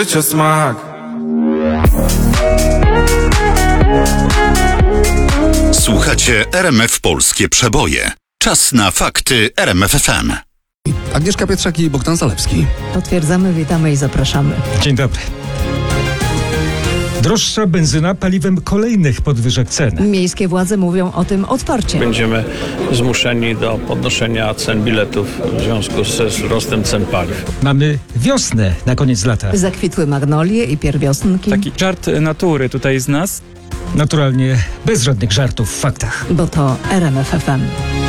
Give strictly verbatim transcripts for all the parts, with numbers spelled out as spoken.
smak. Słuchacie R M F Polskie Przeboje. Czas na fakty R M F F M. Agnieszka Pietrzak i Bogdan Zalewski. Potwierdzamy, witamy i zapraszamy. Dzień dobry. Droższa benzyna paliwem kolejnych podwyżek cen. Miejskie władze mówią o tym otwarcie. Będziemy zmuszeni do podnoszenia cen biletów w związku ze wzrostem cen paliw. Mamy wiosnę na koniec lata. Zakwitły magnolie i pierwiosnki. Taki żart natury tutaj z nas. Naturalnie bez żadnych żartów w faktach. Bo to R M F F M.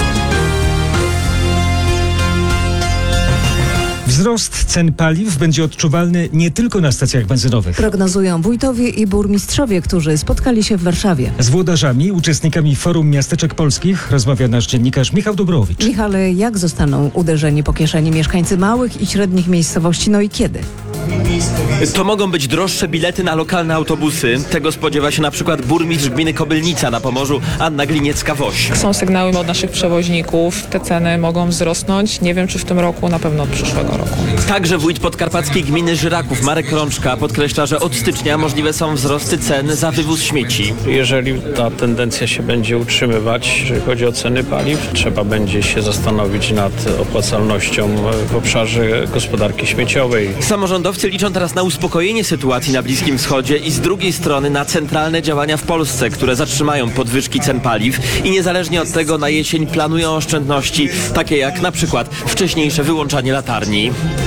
Wzrost cen paliw będzie odczuwalny nie tylko na stacjach benzynowych. Prognozują wójtowie i burmistrzowie, którzy spotkali się w Warszawie. Z włodarzami, uczestnikami Forum Miasteczek Polskich rozmawia nasz dziennikarz Michał Dobrowicz. Michale, jak zostaną uderzeni po kieszeni mieszkańcy małych i średnich miejscowości, no i kiedy? To mogą być droższe bilety na lokalne autobusy. Tego spodziewa się na przykład burmistrz gminy Kobylnica na Pomorzu, Anna Gliniecka-Woś. Są sygnały od naszych przewoźników. Te ceny mogą wzrosnąć. Nie wiem, czy w tym roku, na pewno od przyszłego roku. Także wójt podkarpackiej gminy Żyraków, Marek Rączka, podkreśla, że od stycznia możliwe są wzrosty cen za wywóz śmieci. Jeżeli ta tendencja się będzie utrzymywać, jeżeli chodzi o ceny paliw, trzeba będzie się zastanowić nad opłacalnością w obszarze gospodarki śmieciowej. Samorządowcy liczą teraz na uspokojenie sytuacji na Bliskim Wschodzie i z drugiej strony na centralne działania w Polsce, które zatrzymają podwyżki cen paliw i niezależnie od tego na jesień planują oszczędności, takie jak na przykład wcześniejsze wyłączanie latarni.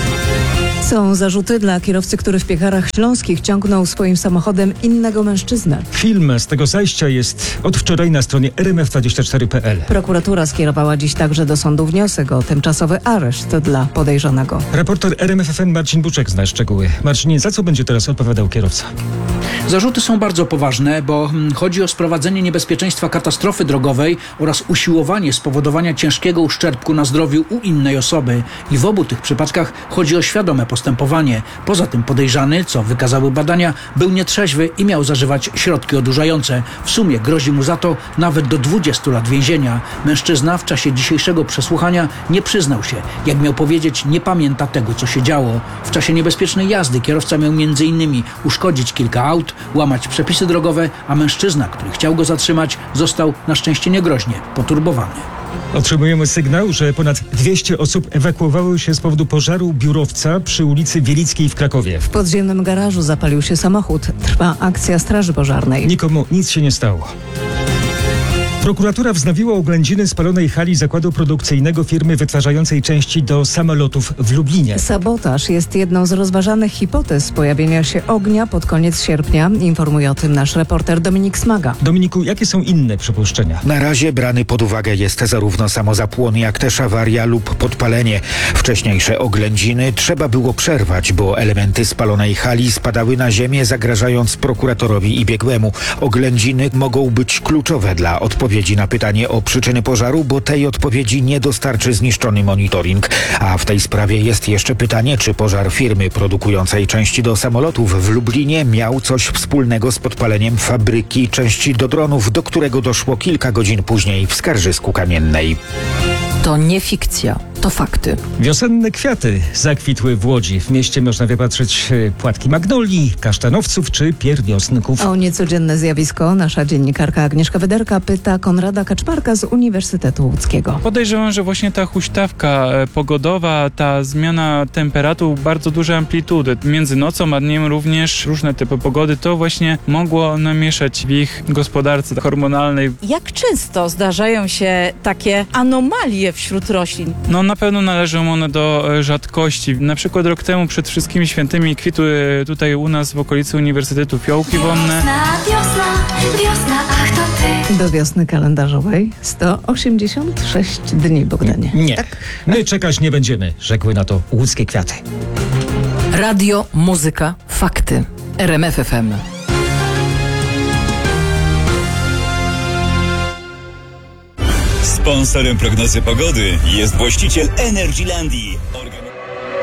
Są zarzuty dla kierowcy, który w Piekarach Śląskich ciągnął swoim samochodem innego mężczyznę. Film z tego zajścia jest od wczoraj na stronie R M F dwadzieścia cztery kropka P L. Prokuratura skierowała dziś także do sądu wniosek o tymczasowy areszt dla podejrzanego. Reporter R M F F M Marcin Buczek zna szczegóły. Marcinie, za co będzie teraz odpowiadał kierowca? Zarzuty są bardzo poważne, bo chodzi o sprowadzenie niebezpieczeństwa katastrofy drogowej oraz usiłowanie spowodowania ciężkiego uszczerbku na zdrowiu u innej osoby. I w obu tych przypadkach chodzi o świadome postępowanie. Poza tym podejrzany, co wykazały badania, był nietrzeźwy i miał zażywać środki odurzające. W sumie grozi mu za to nawet do dwudziestu lat więzienia. Mężczyzna w czasie dzisiejszego przesłuchania nie przyznał się. Jak miał powiedzieć, nie pamięta tego, co się działo. W czasie niebezpiecznej jazdy kierowca miał między innymi uszkodzić kilka aut, łamać przepisy drogowe, a mężczyzna, który chciał go zatrzymać, został na szczęście niegroźnie poturbowany. Otrzymujemy sygnał, że ponad dwieście osób ewakuowało się z powodu pożaru biurowca przy ulicy Wielickiej w Krakowie. W podziemnym garażu zapalił się samochód. Trwa akcja Straży Pożarnej. Nikomu nic się nie stało. Prokuratura wznowiła oględziny spalonej hali zakładu produkcyjnego firmy wytwarzającej części do samolotów w Lublinie. Sabotaż jest jedną z rozważanych hipotez pojawienia się ognia pod koniec sierpnia. Informuje o tym nasz reporter Dominik Smaga. Dominiku, jakie są inne przypuszczenia? Na razie brany pod uwagę jest zarówno samozapłon, jak też awaria lub podpalenie. Wcześniejsze oględziny trzeba było przerwać, bo elementy spalonej hali spadały na ziemię, zagrażając prokuratorowi i biegłemu. Oględziny mogą być kluczowe dla odpowiedzi na pytanie o przyczyny pożaru, bo tej odpowiedzi nie dostarczy zniszczony monitoring. A w tej sprawie jest jeszcze pytanie, czy pożar firmy produkującej części do samolotów w Lublinie miał coś wspólnego z podpaleniem fabryki części do dronów, do którego doszło kilka godzin później w Skarżysku Kamiennej. To nie fikcja, to fakty. Wiosenne kwiaty zakwitły w Łodzi. W mieście można wypatrzeć płatki magnolii, kasztanowców czy pierwiosnków. O niecodzienne zjawisko nasza dziennikarka Agnieszka Wyderka pyta Konrada Kaczmarka z Uniwersytetu Łódzkiego. Podejrzewam, że właśnie ta huśtawka pogodowa, ta zmiana temperatur, bardzo duże amplitudy między nocą a dniem, również różne typy pogody, to właśnie mogło namieszać w ich gospodarce hormonalnej. Jak często zdarzają się takie anomalie wśród roślin? No na pewno należą one do rzadkości. Na przykład rok temu przed wszystkimi świętymi kwitły tutaj u nas w okolicy Uniwersytetu fiołki wonne. Wiosna, wiosna, ach to ty. Do wiosny kalendarzowej sto osiemdziesiąt sześć dni, Bogdanie. Nie, tak? my czekać nie będziemy, rzekły na to łódzkie kwiaty. Radio, muzyka, fakty. R M F F M. Sponsorem prognozy pogody jest właściciel Energylandii.